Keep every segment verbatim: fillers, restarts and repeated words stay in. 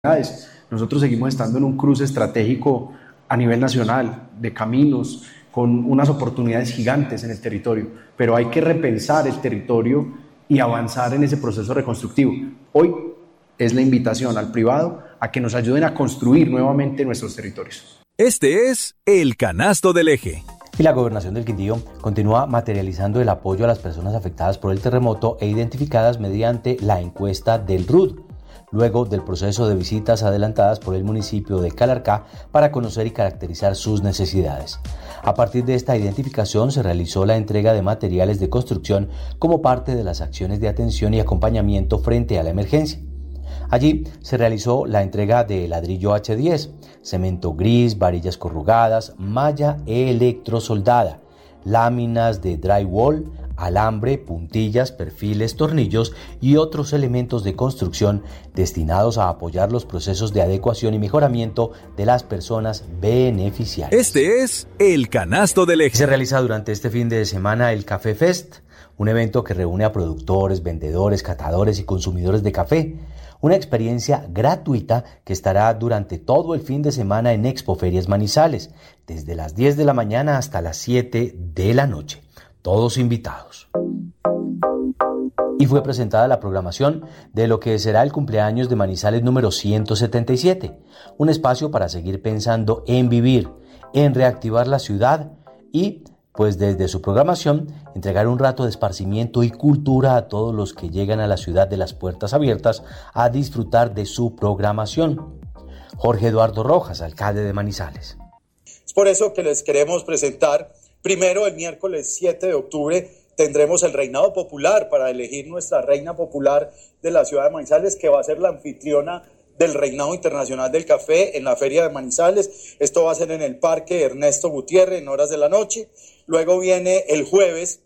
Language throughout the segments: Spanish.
Nosotros seguimos estando en un cruce estratégico a nivel nacional, de caminos, con unas oportunidades gigantes en el territorio, pero hay que repensar el territorio y avanzar en ese proceso reconstructivo. Hoy es la invitación al privado a que nos ayuden a construir nuevamente nuestros territorios. Este es El Canasto del Eje. Y la Gobernación del Quindío continúa materializando el apoyo a las personas afectadas por el terremoto e identificadas mediante la encuesta del R U D, luego del proceso de visitas adelantadas por el municipio de Calarcá para conocer y caracterizar sus necesidades. A partir de esta identificación se realizó la entrega de materiales de construcción como parte de las acciones de atención y acompañamiento frente a la emergencia. Allí se realizó la entrega de ladrillo hache diez, cemento gris, varillas corrugadas, malla electrosoldada, láminas de drywall, alambre, puntillas, perfiles, tornillos y otros elementos de construcción destinados a apoyar los procesos de adecuación y mejoramiento de las personas beneficiarias. Este es El Canasto del Eje. Se realiza durante este fin de semana el Café Fest, un evento que reúne a productores, vendedores, catadores y consumidores de café. Una experiencia gratuita que estará durante todo el fin de semana en Expoferias Manizales, desde las diez de la mañana hasta las siete de la noche. Todos invitados. Y fue presentada la programación de lo que será el cumpleaños de Manizales número ciento setenta y siete, un espacio para seguir pensando en vivir, en reactivar la ciudad y, pues desde su programación, entregar un rato de esparcimiento y cultura a todos los que llegan a la ciudad de las puertas abiertas a disfrutar de su programación. Jorge Eduardo Rojas, alcalde de Manizales. Es por eso que les queremos presentar, primero el miércoles siete de octubre, tendremos el reinado popular para elegir nuestra reina popular de la ciudad de Manizales, que va a ser la anfitriona del Reinado Internacional del Café en la Feria de Manizales. Esto va a ser en el Parque Ernesto Gutiérrez en horas de la noche. Luego viene el jueves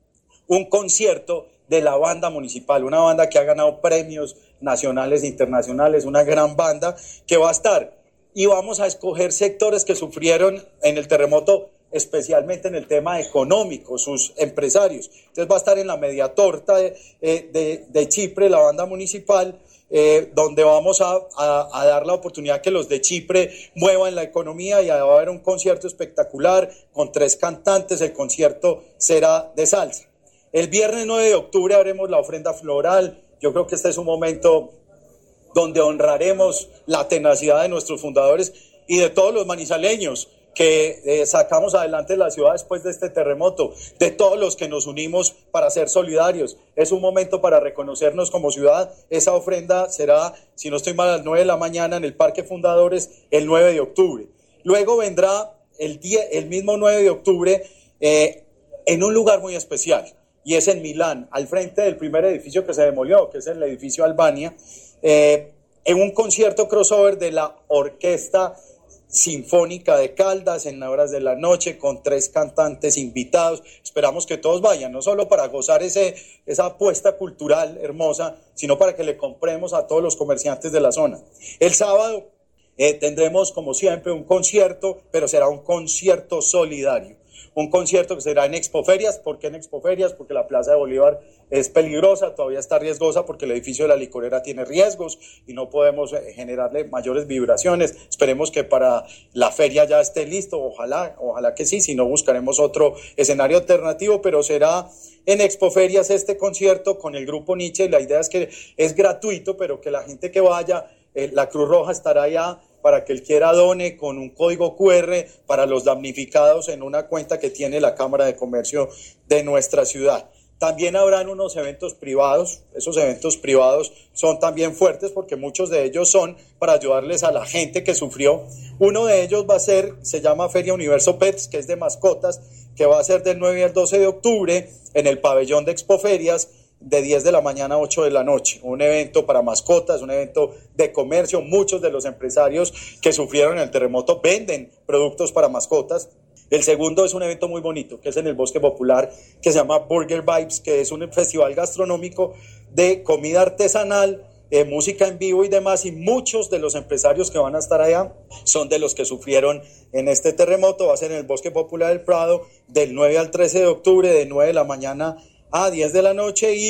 un concierto de la banda municipal, una banda que ha ganado premios nacionales e internacionales, una gran banda que va a estar. Y vamos a escoger sectores que sufrieron en el terremoto, especialmente en el tema económico, sus empresarios. Entonces va a estar en la media torta de, de, de Chipre, la banda municipal, Eh, donde vamos a, a, a dar la oportunidad que los de Chipre muevan la economía, y va a haber un concierto espectacular con tres cantantes. El concierto será de salsa. El viernes nueve de octubre haremos la ofrenda floral. Yo creo que este es un momento donde honraremos la tenacidad de nuestros fundadores y de todos los manizaleños que eh, sacamos adelante la ciudad después de este terremoto, de todos los que nos unimos para ser solidarios. Es un momento para reconocernos como ciudad. Esa ofrenda será, si no estoy mal, a las nueve de la mañana en el Parque Fundadores, el nueve de octubre. Luego vendrá el, día, el mismo nueve de octubre eh, en un lugar muy especial, y es en Milán, al frente del primer edificio que se demolió, que es el edificio Albania, eh, en un concierto crossover de la Orquesta Sinfónica de Caldas en horas de la noche, con tres cantantes invitados. Esperamos que todos vayan, no solo para gozar ese, esa apuesta cultural hermosa, sino para que le compremos a todos los comerciantes de la zona. El sábado eh, tendremos, como siempre, un concierto, pero será un concierto solidario. Un concierto que será en Expoferias. ¿Por qué en Expoferias? Porque la Plaza de Bolívar es peligrosa, todavía está riesgosa, porque el edificio de la licorera tiene riesgos y no podemos generarle mayores vibraciones. Esperemos que para la feria ya esté listo, ojalá, ojalá que sí, si no buscaremos otro escenario alternativo, pero será en Expoferias este concierto con el grupo Nietzsche. La idea es que es gratuito, pero que la gente que vaya, eh, la Cruz Roja estará allá para que el quiera done con un código cu erre para los damnificados en una cuenta que tiene la Cámara de Comercio de nuestra ciudad. También habrán unos eventos privados. Esos eventos privados son también fuertes porque muchos de ellos son para ayudarles a la gente que sufrió. Uno de ellos va a ser, se llama Feria Universo Pets, que es de mascotas, que va a ser del nueve al doce de octubre en el pabellón de Expoferias, de diez de la mañana a ocho de la noche. Un evento para mascotas, un evento de comercio. Muchos de los empresarios que sufrieron el terremoto venden productos para mascotas. El segundo es un evento muy bonito, que es en el Bosque Popular, que se llama Burger Vibes, que es un festival gastronómico de comida artesanal, eh, música en vivo y demás, y muchos de los empresarios que van a estar allá son de los que sufrieron en este terremoto. Va a ser en el Bosque Popular del Prado, del nueve al trece de octubre, de nueve de la mañana a diez de la noche, y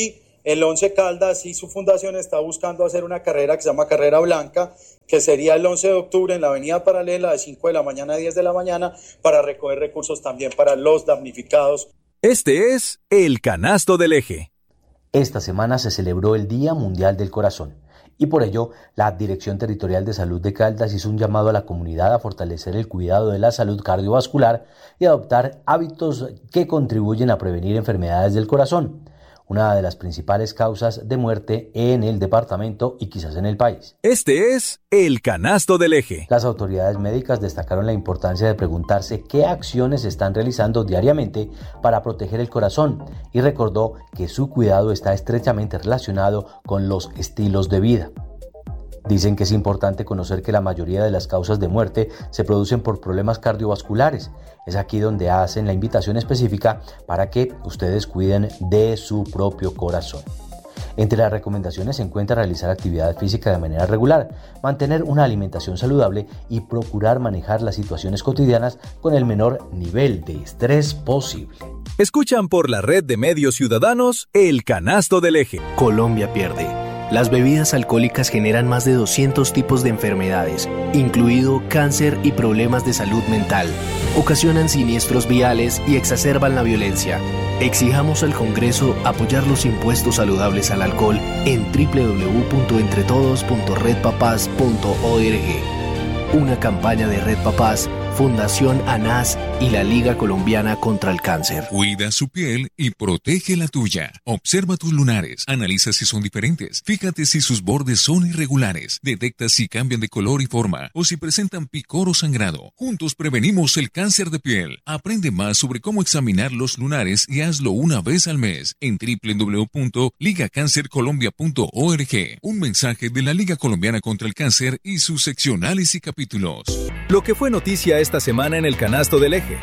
El Once Caldas y su fundación está buscando hacer una carrera que se llama Carrera Blanca, que sería el once de octubre en la avenida Paralela de cinco de la mañana a diez de la mañana para recoger recursos también para los damnificados. Este es El Canasto del Eje. Esta semana se celebró el Día Mundial del Corazón y por ello la Dirección Territorial de Salud de Caldas hizo un llamado a la comunidad a fortalecer el cuidado de la salud cardiovascular y adoptar hábitos que contribuyen a prevenir enfermedades del corazón, una de las principales causas de muerte en el departamento y quizás en el país. Este es El Canasto del Eje. Las autoridades médicas destacaron la importancia de preguntarse qué acciones se están realizando diariamente para proteger el corazón y recordó que su cuidado está estrechamente relacionado con los estilos de vida. Dicen que es importante conocer que la mayoría de las causas de muerte se producen por problemas cardiovasculares. Es aquí donde hacen la invitación específica para que ustedes cuiden de su propio corazón. Entre las recomendaciones se encuentra realizar actividad física de manera regular, mantener una alimentación saludable y procurar manejar las situaciones cotidianas con el menor nivel de estrés posible. Escuchan por la red de medios ciudadanos El Canasto del Eje. Colombia pierde. Las bebidas alcohólicas generan más de doscientos tipos de enfermedades, incluido cáncer y problemas de salud mental. Ocasionan siniestros viales y exacerban la violencia. Exijamos al Congreso apoyar los impuestos saludables al alcohol en doble u doble u doble u punto entre todos punto red papás punto org. Una campaña de Red Papás, Fundación ANAS y la Liga Colombiana contra el Cáncer. Cuida su piel y protege la tuya. Observa tus lunares, analiza si son diferentes, fíjate si sus bordes son irregulares, detecta si cambian de color y forma o si presentan picor o sangrado. Juntos prevenimos el cáncer de piel. Aprende más sobre cómo examinar los lunares y hazlo una vez al mes en doble u doble u doble u punto liga cáncer colombia punto org. Un mensaje de la Liga Colombiana contra el Cáncer y sus seccionales y capítulos. Lo que fue noticia esta semana en El Canasto del Eje.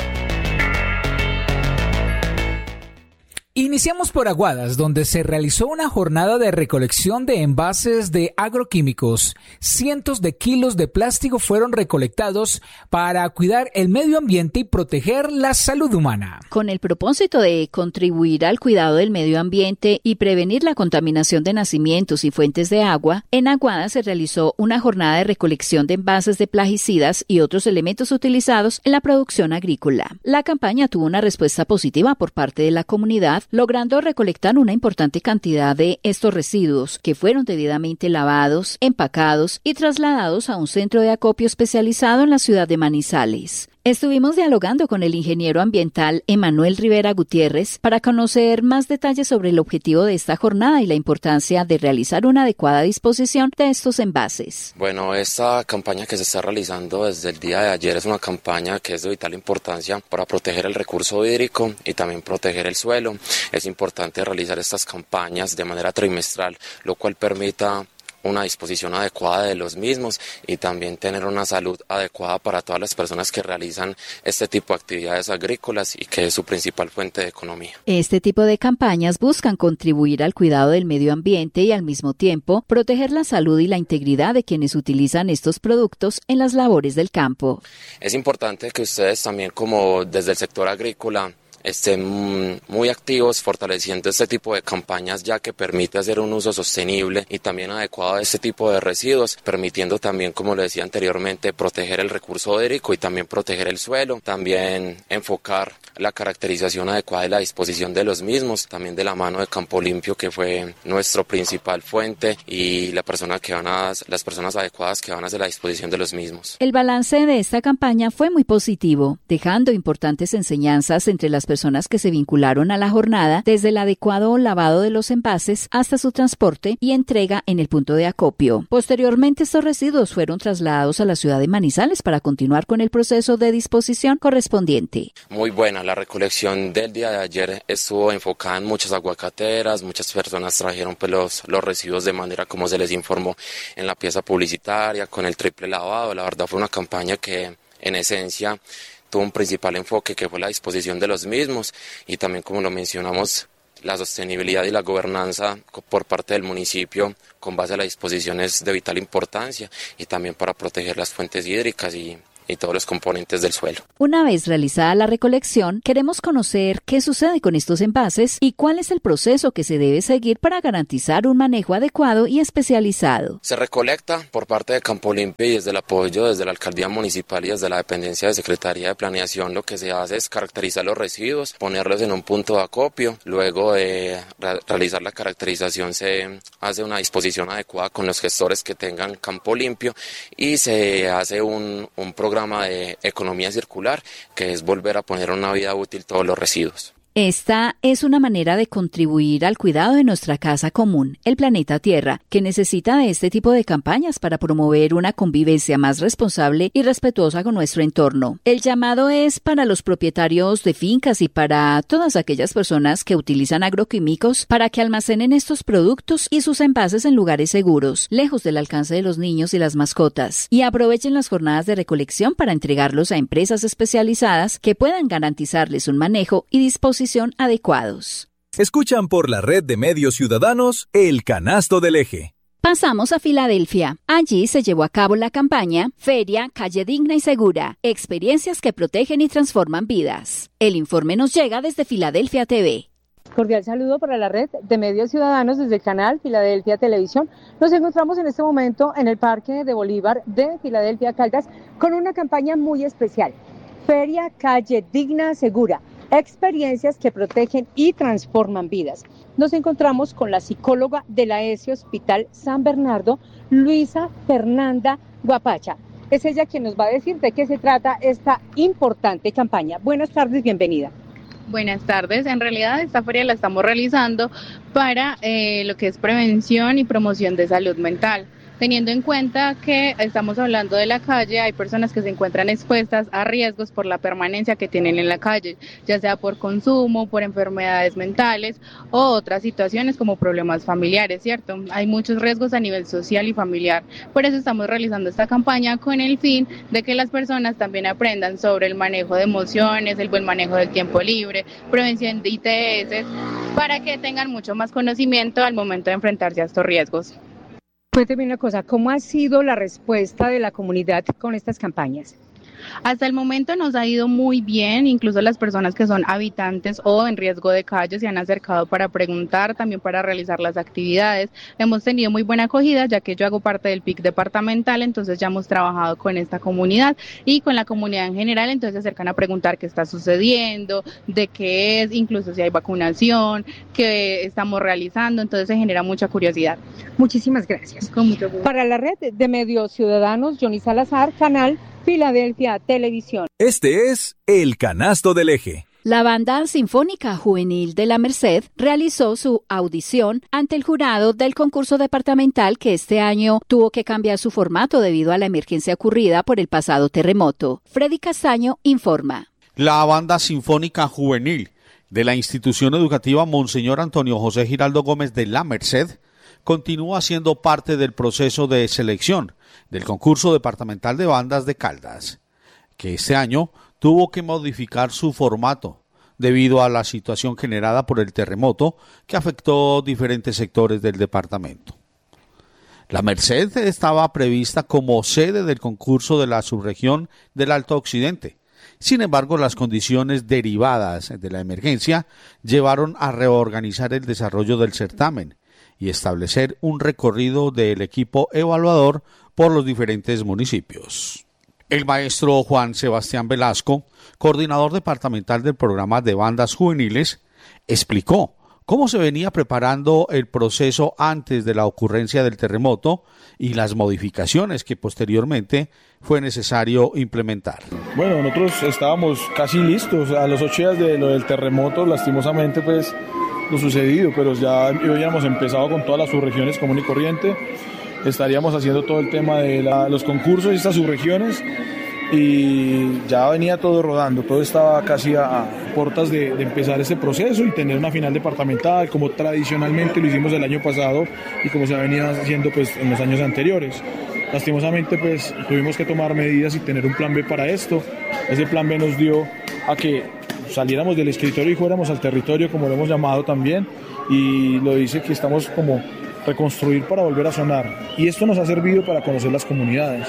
Iniciamos por Aguadas, donde se realizó una jornada de recolección de envases de agroquímicos. Cientos de kilos de plástico fueron recolectados para cuidar el medio ambiente y proteger la salud humana. Con el propósito de contribuir al cuidado del medio ambiente y prevenir la contaminación de nacimientos y fuentes de agua, en Aguadas se realizó una jornada de recolección de envases de plaguicidas y otros elementos utilizados en la producción agrícola. La campaña tuvo una respuesta positiva por parte de la comunidad, logrando recolectar una importante cantidad de estos residuos que fueron debidamente lavados, empacados y trasladados a un centro de acopio especializado en la ciudad de Manizales. Estuvimos dialogando con el ingeniero ambiental Emanuel Rivera Gutiérrez para conocer más detalles sobre el objetivo de esta jornada y la importancia de realizar una adecuada disposición de estos envases. Bueno, esta campaña que se está realizando desde el día de ayer es una campaña que es de vital importancia para proteger el recurso hídrico y también proteger el suelo. Es importante realizar estas campañas de manera trimestral, lo cual permita una disposición adecuada de los mismos y también tener una salud adecuada para todas las personas que realizan este tipo de actividades agrícolas y que es su principal fuente de economía. Este tipo de campañas buscan contribuir al cuidado del medio ambiente y al mismo tiempo proteger la salud y la integridad de quienes utilizan estos productos en las labores del campo. Es importante que ustedes también, como desde el sector agrícola, estén muy activos fortaleciendo este tipo de campañas, ya que permite hacer un uso sostenible y también adecuado de este tipo de residuos, permitiendo también, como le decía anteriormente, proteger el recurso hídrico y también proteger el suelo, también enfocar la caracterización adecuada y la disposición de los mismos, también de la mano de Campo Limpio, que fue nuestro principal fuente, y la persona que van a, las personas adecuadas que van a hacer la disposición de los mismos. El balance de esta campaña fue muy positivo, dejando importantes enseñanzas entre las personas que se vincularon a la jornada, desde el adecuado lavado de los envases hasta su transporte y entrega en el punto de acopio. Posteriormente, estos residuos fueron trasladados a la ciudad de Manizales para continuar con el proceso de disposición correspondiente. Muy buena, la recolección del día de ayer estuvo enfocada en muchas aguacateras, muchas personas trajeron pues, los, los residuos de manera como se les informó en la pieza publicitaria, con el triple lavado. La verdad fue una campaña que en esencia tuvo un principal enfoque que fue la disposición de los mismos y también, como lo mencionamos, la sostenibilidad y la gobernanza por parte del municipio con base a las disposiciones de vital importancia y también para proteger las fuentes hídricas y, y todos los componentes del suelo. Una vez realizada la recolección, queremos conocer qué sucede con estos envases y cuál es el proceso que se debe seguir para garantizar un manejo adecuado y especializado. Se recolecta por parte de Campo Limpio y desde el apoyo desde la Alcaldía Municipal y desde la dependencia de Secretaría de Planeación. Lo que se hace es caracterizar los residuos, ponerlos en un punto de acopio, luego de re- realizar la caracterización se hace una disposición adecuada con los gestores que tengan Campo Limpio y se hace un, un programa de economía circular, que es volver a poner en una vida útil todos los residuos. Esta es una manera de contribuir al cuidado de nuestra casa común, el planeta Tierra, que necesita de este tipo de campañas para promover una convivencia más responsable y respetuosa con nuestro entorno. El llamado es para los propietarios de fincas y para todas aquellas personas que utilizan agroquímicos para que almacenen estos productos y sus envases en lugares seguros, lejos del alcance de los niños y las mascotas, y aprovechen las jornadas de recolección para entregarlos a empresas especializadas que puedan garantizarles un manejo y disposición adecuados. Escuchan por la red de medios ciudadanos El Canasto del Eje. Pasamos a Filadelfia. Allí se llevó a cabo la campaña Feria Calle Digna y Segura, experiencias que protegen y transforman vidas. El informe nos llega desde Filadelfia T V. Cordial saludo para la red de medios ciudadanos desde el canal Filadelfia Televisión. Nos encontramos en este momento en el Parque de Bolívar de Filadelfia, Caldas, con una campaña muy especial. Feria Calle Digna Segura. Experiencias que protegen y transforman vidas. Nos encontramos con la psicóloga de la E S I Hospital San Bernardo, Luisa Fernanda Guapacha. Es ella quien nos va a decir de qué se trata esta importante campaña. Buenas tardes, bienvenida. Buenas tardes. En realidad esta feria la estamos realizando para eh, lo que es prevención y promoción de salud mental. Teniendo en cuenta que estamos hablando de la calle, hay personas que se encuentran expuestas a riesgos por la permanencia que tienen en la calle, ya sea por consumo, por enfermedades mentales o otras situaciones como problemas familiares, ¿cierto? Hay muchos riesgos a nivel social y familiar. Por eso estamos realizando esta campaña con el fin de que las personas también aprendan sobre el manejo de emociones, el buen manejo del tiempo libre, prevención de I T S, para que tengan mucho más conocimiento al momento de enfrentarse a estos riesgos. Cuénteme una cosa, ¿cómo ha sido la respuesta de la comunidad con estas campañas? Hasta el momento nos ha ido muy bien, incluso las personas que son habitantes o en riesgo de calle se han acercado para preguntar, también para realizar las actividades. Hemos tenido muy buena acogida, ya que yo hago parte del P I C departamental, entonces ya hemos trabajado con esta comunidad y con la comunidad en general, entonces se acercan a preguntar qué está sucediendo, de qué es, incluso si hay vacunación, qué estamos realizando, entonces se genera mucha curiosidad. Muchísimas gracias. Con mucho gusto. Para la red de medios ciudadanos, Johnny Salazar, canal Filadelfia Televisión. Este es El Canasto del Eje. La Banda Sinfónica Juvenil de La Merced realizó su audición ante el jurado del concurso departamental que este año tuvo que cambiar su formato debido a la emergencia ocurrida por el pasado terremoto. Freddy Castaño informa. La Banda Sinfónica Juvenil de la institución educativa Monseñor Antonio José Giraldo Gómez de La Merced continúa siendo parte del proceso de selección del concurso departamental de bandas de Caldas, que este año tuvo que modificar su formato debido a la situación generada por el terremoto que afectó diferentes sectores del departamento. La Merced estaba prevista como sede del concurso de la subregión del Alto Occidente. Sin embargo, las condiciones derivadas de la emergencia llevaron a reorganizar el desarrollo del certamen y establecer un recorrido del equipo evaluador por los diferentes municipios. El maestro Juan Sebastián Velasco, coordinador departamental del programa de bandas juveniles, explicó cómo se venía preparando el proceso antes de la ocurrencia del terremoto y las modificaciones que posteriormente fue necesario implementar. Bueno, nosotros estábamos casi listos a los ocho días de lo del terremoto, lastimosamente pues lo sucedido, pero ya habíamos empezado con todas las subregiones común y corriente. Estaríamos haciendo todo el tema de la, los concursos y estas subregiones y ya venía todo rodando, todo estaba casi a, a puertas de, de empezar ese proceso y tener una final departamental como tradicionalmente lo hicimos el año pasado y como se venía haciendo pues en los años anteriores. Lastimosamente pues tuvimos que tomar medidas y tener un plan B para esto. Ese plan B nos dio a que saliéramos del escritorio y fuéramos al territorio, como lo hemos llamado también, y lo dice que estamos como reconstruir para volver a sonar, y esto nos ha servido para conocer las comunidades.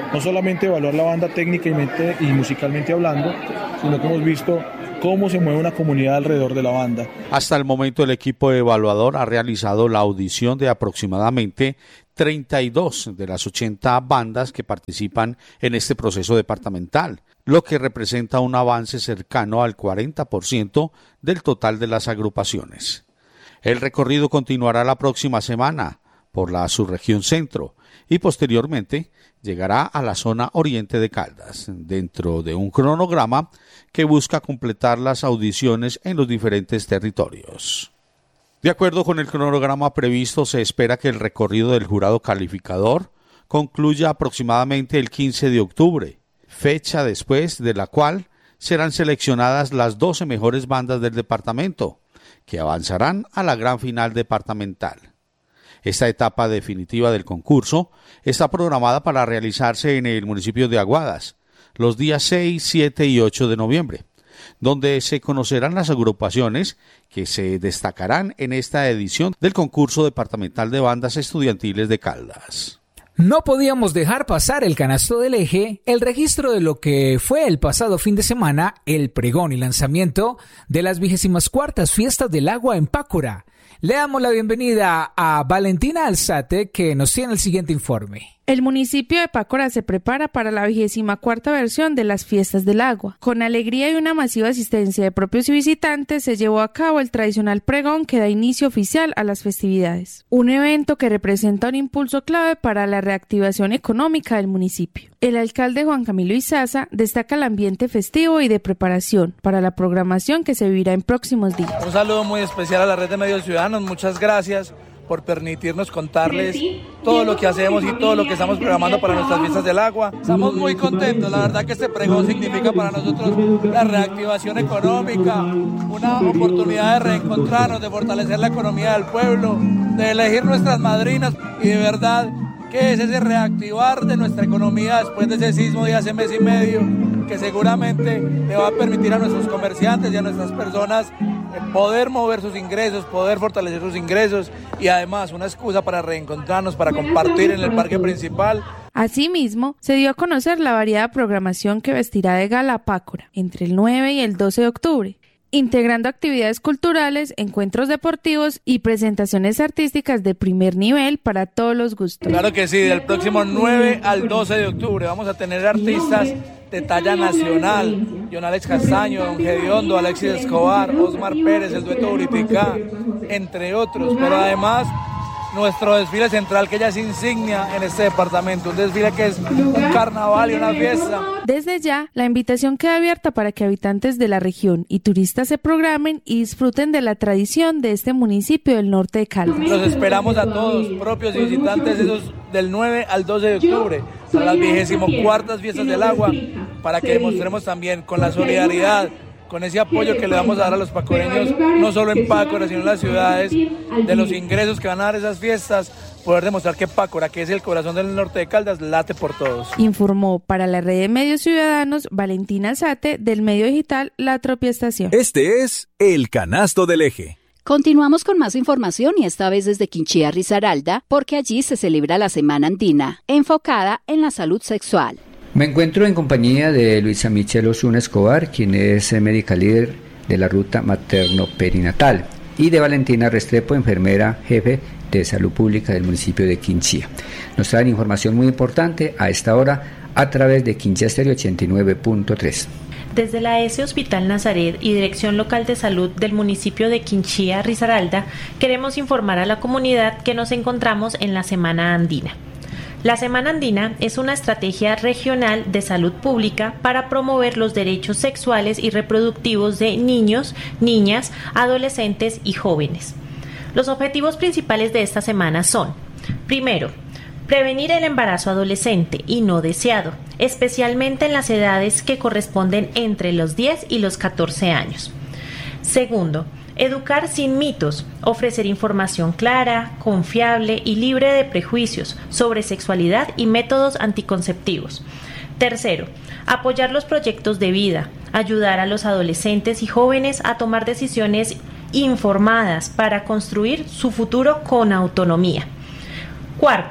no solamente evaluar la banda técnicamente y musicalmente hablando, sino que hemos visto cómo se mueve una comunidad alrededor de la banda. Hasta el momento el equipo evaluador ha realizado la audición de aproximadamente treinta y dos de las ochenta bandas que participan en este proceso departamental, lo que representa un avance cercano al cuarenta por ciento del total de las agrupaciones. El recorrido continuará la próxima semana por la subregión centro y posteriormente llegará a la zona oriente de Caldas, dentro de un cronograma que busca completar las audiciones en los diferentes territorios. De acuerdo con el cronograma previsto, se espera que el recorrido del jurado calificador concluya aproximadamente el quince de octubre, fecha después de la cual serán seleccionadas las doce mejores bandas del departamento, que avanzarán a la gran final departamental. Esta etapa definitiva del concurso está programada para realizarse en el municipio de Aguadas, los días seis, siete y ocho de noviembre, donde se conocerán las agrupaciones que se destacarán en esta edición del concurso departamental de bandas estudiantiles de Caldas. No podíamos dejar pasar el canasto del eje, el registro de lo que fue el pasado fin de semana, el pregón y lanzamiento de las vigésimas cuartas fiestas del agua en Pácora. Le damos la bienvenida a Valentina Alzate, que nos tiene el siguiente informe. El municipio de Pácora se prepara para la vigésima cuarta versión de las Fiestas del Agua. Con alegría y una masiva asistencia de propios y visitantes se llevó a cabo el tradicional pregón que da inicio oficial a las festividades. Un evento que representa un impulso clave para la reactivación económica del municipio. El alcalde Juan Camilo Izaza destaca el ambiente festivo y de preparación para la programación que se vivirá en próximos días. Un saludo muy especial a la Red de Medios Ciudadanos, muchas gracias por permitirnos contarles todo lo que hacemos y todo lo que estamos programando para nuestras fiestas del agua. Estamos muy contentos, la verdad que este pregón significa para nosotros la reactivación económica, una oportunidad de reencontrarnos, de fortalecer la economía del pueblo, de elegir nuestras madrinas y de verdad que es ese reactivar de nuestra economía después de ese sismo de hace mes y medio que seguramente le va a permitir a nuestros comerciantes y a nuestras personas poder mover sus ingresos, poder fortalecer sus ingresos y además una excusa para reencontrarnos, para compartir en el parque principal. Asimismo, se dio a conocer la variada programación que vestirá de gala Pácora entre el nueve y el doce de octubre, integrando actividades culturales, encuentros deportivos y presentaciones artísticas de primer nivel para todos los gustos. Claro que sí, del próximo nueve al doce de octubre vamos a tener artistas de talla nacional, John Alex Castaño, Don Gediondo, Alexis Escobar, Osmar Pérez, el dueto Uriticá, entre otros, pero además nuestro desfile central que ya es insignia en este departamento, un desfile que es un carnaval y una fiesta. Desde ya, la invitación queda abierta para que habitantes de la región y turistas se programen y disfruten de la tradición de este municipio del norte de Caldas. Los esperamos a todos, propios y visitantes, esos del nueve al doce de octubre, para las vigésimo cuartas fiestas del agua, para que demostremos también con la solidaridad, con ese apoyo que le vamos a dar a los pacoreños, no solo en Pácora, sino en las ciudades, de los ingresos que van a dar esas fiestas, poder demostrar que Pácora, que es el corazón del norte de Caldas, late por todos. Informó para la Red de Medios Ciudadanos Valentina Alzate, del medio digital La Tropia Estación. Este es El Canasto del Eje. Continuamos con más información y esta vez desde Quinchía, Risaralda, porque allí se celebra la Semana Andina, enfocada en la salud sexual. Me encuentro en compañía de Luisa Michelle Osuna Escobar, quien es médica líder de la ruta materno-perinatal, y de Valentina Restrepo, enfermera jefe de salud pública del municipio de Quinchía. Nos traen información muy importante a esta hora a través de Quinchía Estéreo ochenta y nueve punto tres. Desde la E S Hospital Nazaret y Dirección Local de Salud del municipio de Quinchía, Risaralda, queremos informar a la comunidad que nos encontramos en la Semana Andina. La Semana Andina es una estrategia regional de salud pública para promover los derechos sexuales y reproductivos de niños, niñas, adolescentes y jóvenes. Los objetivos principales de esta semana son: primero, prevenir el embarazo adolescente y no deseado, especialmente en las edades que corresponden entre los diez y los catorce años. Segundo, educar sin mitos, ofrecer información clara, confiable y libre de prejuicios sobre sexualidad y métodos anticonceptivos. Tercero, apoyar los proyectos de vida, ayudar a los adolescentes y jóvenes a tomar decisiones informadas para construir su futuro con autonomía. Cuarto,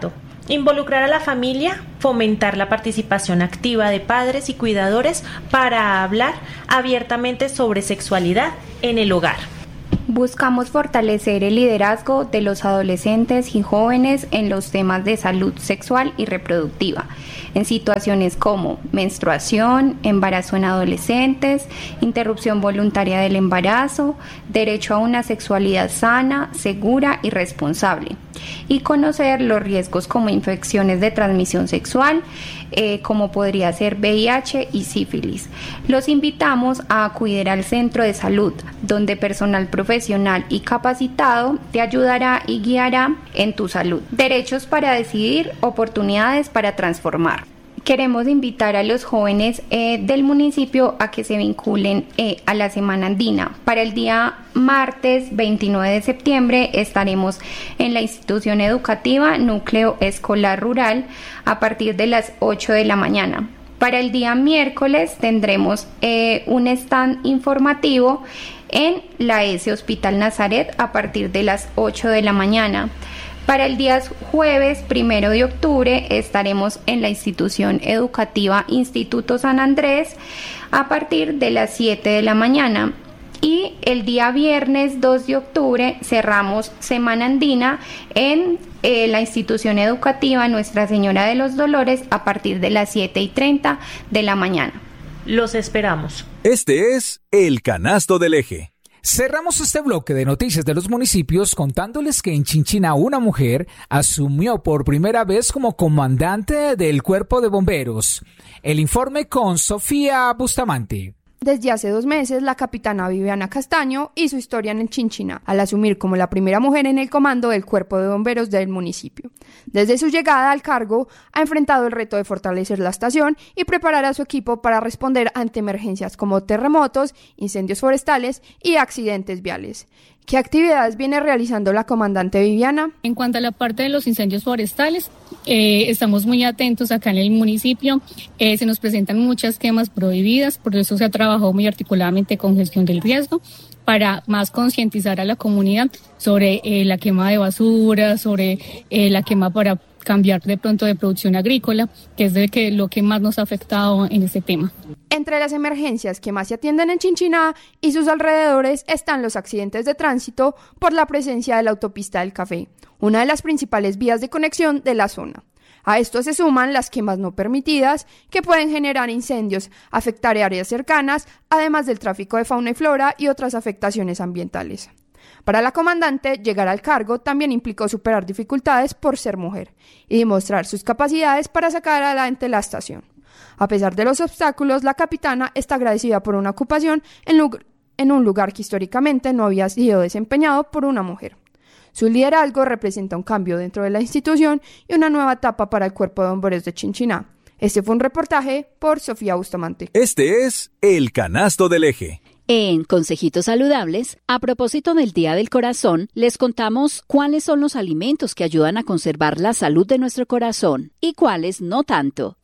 Involucrar a la familia, fomentar la participación activa de padres y cuidadores para hablar abiertamente sobre sexualidad en el hogar. Buscamos fortalecer el liderazgo de los adolescentes y jóvenes en los temas de salud sexual y reproductiva, en situaciones como menstruación, embarazo en adolescentes, interrupción voluntaria del embarazo, derecho a una sexualidad sana, segura y responsable, y conocer los riesgos como infecciones de transmisión sexual, eh, como podría ser V I H y sífilis. Los invitamos a acudir al centro de salud, donde personal profesional y capacitado te ayudará y guiará en tu salud. Derechos para decidir, oportunidades para transformar. Queremos invitar a los jóvenes eh, del municipio a que se vinculen eh, a la Semana Andina. Para el día martes veintinueve de septiembre estaremos en la institución educativa Núcleo Escolar Rural a partir de las ocho de la mañana. Para el día miércoles tendremos eh, un stand informativo en la S Hospital Nazaret a partir de las ocho de la mañana. Para el día jueves primero de octubre estaremos en la institución educativa Instituto San Andrés a partir de las siete de la mañana. Y el día viernes dos de octubre cerramos Semana Andina en eh, la institución educativa Nuestra Señora de los Dolores a partir de las siete y treinta de la mañana. Los esperamos. Este es El Canasto del Eje. Cerramos este bloque de noticias de los municipios contándoles que en Chinchiná una mujer asumió por primera vez como comandante del Cuerpo de Bomberos. El informe con Sofía Bustamante. Desde hace dos meses, la capitana Viviana Castaño hizo historia en Chinchiná, al asumir como la primera mujer en el comando del Cuerpo de Bomberos del municipio. Desde su llegada al cargo, ha enfrentado el reto de fortalecer la estación y preparar a su equipo para responder ante emergencias como terremotos, incendios forestales y accidentes viales. ¿Qué actividades viene realizando la comandante Viviana? En cuanto a la parte de los incendios forestales, eh, estamos muy atentos acá en el municipio. Eh, se nos presentan muchas quemas prohibidas, por eso se ha trabajado muy articuladamente con gestión del riesgo para más concientizar a la comunidad sobre eh, la quema de basura, sobre eh, la quema para cambiar de pronto de producción agrícola, que es de que lo que más nos ha afectado en este tema. Entre las emergencias que más se atienden en Chinchiná y sus alrededores están los accidentes de tránsito por la presencia de la autopista del Café, una de las principales vías de conexión de la zona. A esto se suman las quemas no permitidas, que pueden generar incendios, afectar áreas cercanas, además del tráfico de fauna y flora y otras afectaciones ambientales. Para la comandante, llegar al cargo también implicó superar dificultades por ser mujer y demostrar sus capacidades para sacar adelante la estación. A pesar de los obstáculos, la capitana está agradecida por una ocupación en, lu- en un lugar que históricamente no había sido desempeñado por una mujer. Su liderazgo representa un cambio dentro de la institución y una nueva etapa para el Cuerpo de Bomberos de Chinchiná. Este fue un reportaje por Sofía Bustamante. Este es El Canasto del Eje. En Consejitos Saludables, a propósito del Día del Corazón, les contamos cuáles son los alimentos que ayudan a conservar la salud de nuestro corazón y cuáles no tanto.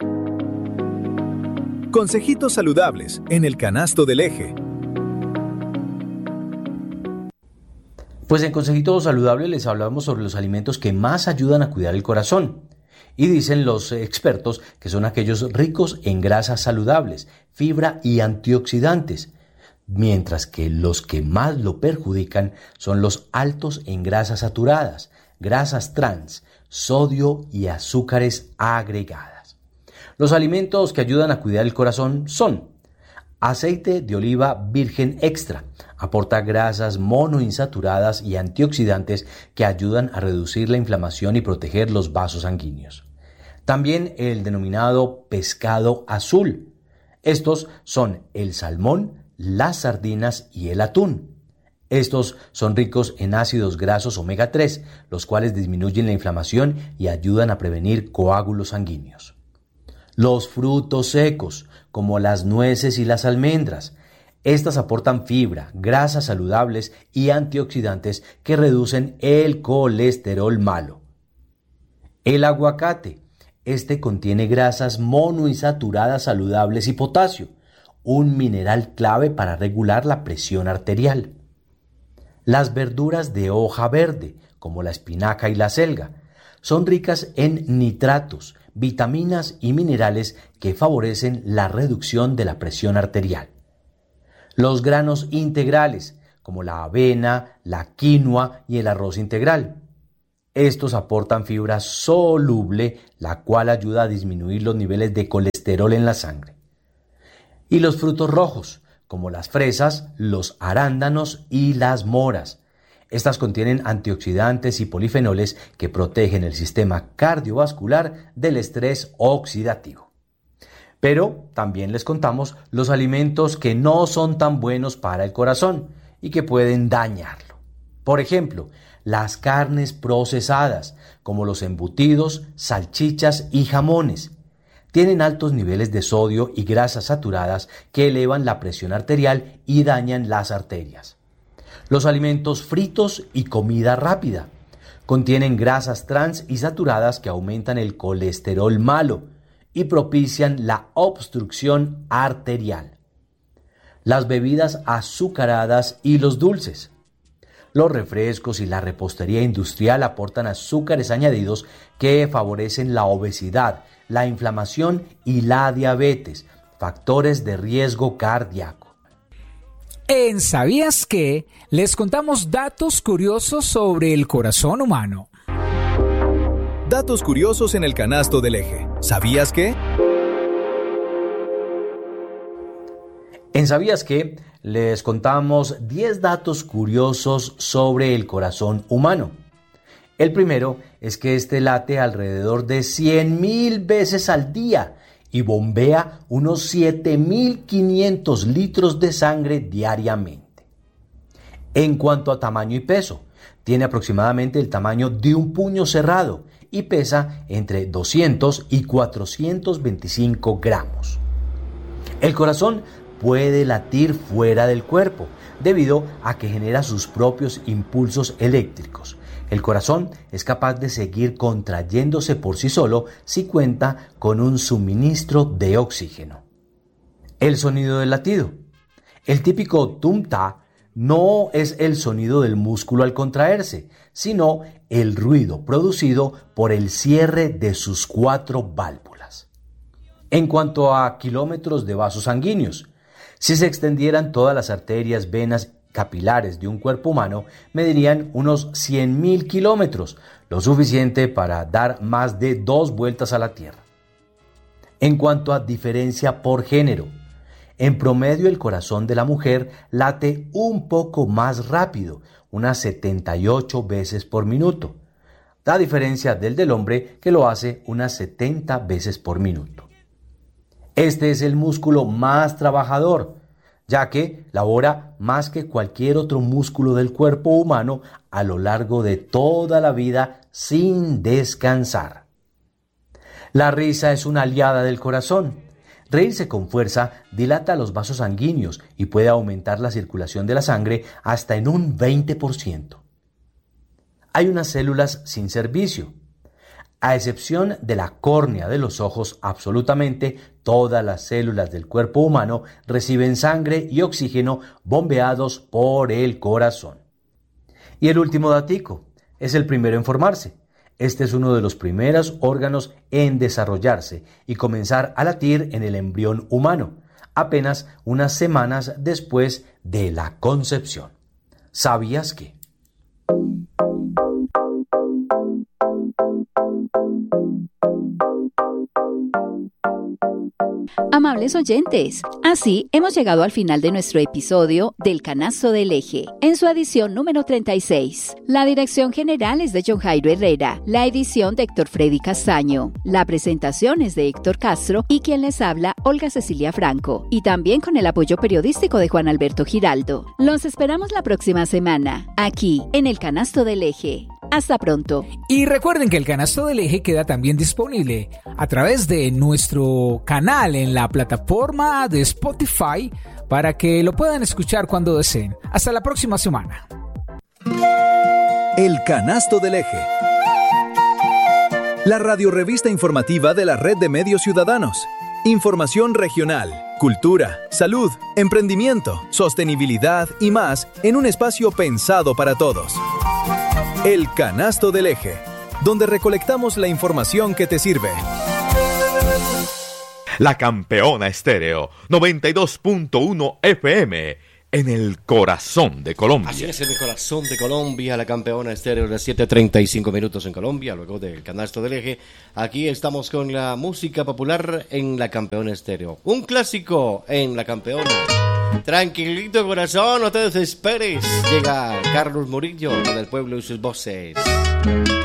Consejitos Saludables en El Canasto del Eje. Pues en Consejitos Saludables les hablamos sobre los alimentos que más ayudan a cuidar el corazón. Y dicen los expertos que son aquellos ricos en grasas saludables, fibra y antioxidantes, mientras que los que más lo perjudican son los altos en grasas saturadas, grasas trans, sodio y azúcares agregadas. Los alimentos que ayudan a cuidar el corazón son aceite de oliva virgen extra, aporta grasas monoinsaturadas y antioxidantes que ayudan a reducir la inflamación y proteger los vasos sanguíneos. También el denominado pescado azul. Estos son el salmón, las sardinas y el atún. Estos son ricos en ácidos grasos omega tres, los cuales disminuyen la inflamación y ayudan a prevenir coágulos sanguíneos. Los frutos secos, como las nueces y las almendras. Estas aportan fibra, grasas saludables y antioxidantes que reducen el colesterol malo. El aguacate. Este contiene grasas monoinsaturadas saludables y potasio, un mineral clave para regular la presión arterial. Las verduras de hoja verde, como la espinaca y la selga, son ricas en nitratos, vitaminas y minerales que favorecen la reducción de la presión arterial. Los granos integrales, como la avena, la quinoa y el arroz integral. Estos aportan fibra soluble, la cual ayuda a disminuir los niveles de colesterol en la sangre. Y los frutos rojos, como las fresas, los arándanos y las moras. Estas contienen antioxidantes y polifenoles que protegen el sistema cardiovascular del estrés oxidativo. Pero también les contamos los alimentos que no son tan buenos para el corazón y que pueden dañarlo. Por ejemplo, las carnes procesadas, como los embutidos, salchichas y jamones. Tienen altos niveles de sodio y grasas saturadas que elevan la presión arterial y dañan las arterias. Los alimentos fritos y comida rápida contienen grasas trans y saturadas que aumentan el colesterol malo y propician la obstrucción arterial. Las bebidas azucaradas y los dulces. Los refrescos y la repostería industrial aportan azúcares añadidos que favorecen la obesidad, la inflamación y la diabetes, factores de riesgo cardíaco. En ¿Sabías qué? Les contamos datos curiosos sobre el corazón humano. Datos curiosos en el canasto del eje. ¿Sabías qué? En ¿Sabías qué? Les contamos diez datos curiosos sobre el corazón humano. El primero es que este late alrededor de cien mil veces al día y bombea unos siete mil quinientos litros de sangre diariamente. En cuanto a tamaño y peso, tiene aproximadamente el tamaño de un puño cerrado y pesa entre doscientos y cuatrocientos veinticinco gramos. El corazón puede latir fuera del cuerpo debido a que genera sus propios impulsos eléctricos. El corazón es capaz de seguir contrayéndose por sí solo si cuenta con un suministro de oxígeno. El sonido del latido. El típico tum-ta no es el sonido del músculo al contraerse, sino el ruido producido por el cierre de sus cuatro válvulas. En cuanto a kilómetros de vasos sanguíneos, si se extendieran todas las arterias, venas capilares de un cuerpo humano, medirían unos cien mil kilómetros, lo suficiente para dar más de dos vueltas a la Tierra. En cuanto a diferencia por género, en promedio el corazón de la mujer late un poco más rápido, unas setenta y ocho veces por minuto, a diferencia del del hombre que lo hace unas setenta veces por minuto. Este es el músculo más trabajador, ya que labora más que cualquier otro músculo del cuerpo humano a lo largo de toda la vida sin descansar. La risa es una aliada del corazón. Reírse con fuerza dilata los vasos sanguíneos y puede aumentar la circulación de la sangre hasta en un veinte por ciento. Hay unas células sin servicio. A excepción de la córnea de los ojos, absolutamente todas las células del cuerpo humano reciben sangre y oxígeno bombeados por el corazón. Y el último datico, es el primero en formarse. Este es uno de los primeros órganos en desarrollarse y comenzar a latir en el embrión humano, apenas unas semanas después de la concepción. ¿Sabías qué? Amables oyentes, así hemos llegado al final de nuestro episodio del Canasto del Eje, en su edición número treinta y seis. La dirección general es de John Jairo Herrera, la edición de Héctor Freddy Castaño, la presentación es de Héctor Castro y quien les habla, Olga Cecilia Franco, y también con el apoyo periodístico de Juan Alberto Giraldo. Los esperamos la próxima semana, aquí en el Canasto del Eje. Hasta pronto. Y recuerden que el Canasto del Eje queda también disponible a través de nuestro canal en la plataforma de Spotify para que lo puedan escuchar cuando deseen. Hasta la próxima semana. El Canasto del Eje. La radiorrevista informativa de la Red de Medios Ciudadanos. Información regional, cultura, salud, emprendimiento, sostenibilidad y más en un espacio pensado para todos. El Canasto del Eje. donde recolectamos la información que te sirve. La Campeona Estéreo, noventa y dos punto uno F M, en el corazón de Colombia. Así es, en el corazón de Colombia, la Campeona Estéreo, las siete treinta y cinco minutos en Colombia, luego del canasto del eje. Aquí estamos con la música popular en la Campeona Estéreo. Un clásico en la Campeona. Tranquilito corazón, no te desesperes. Llega Carlos Murillo, del pueblo y sus voces.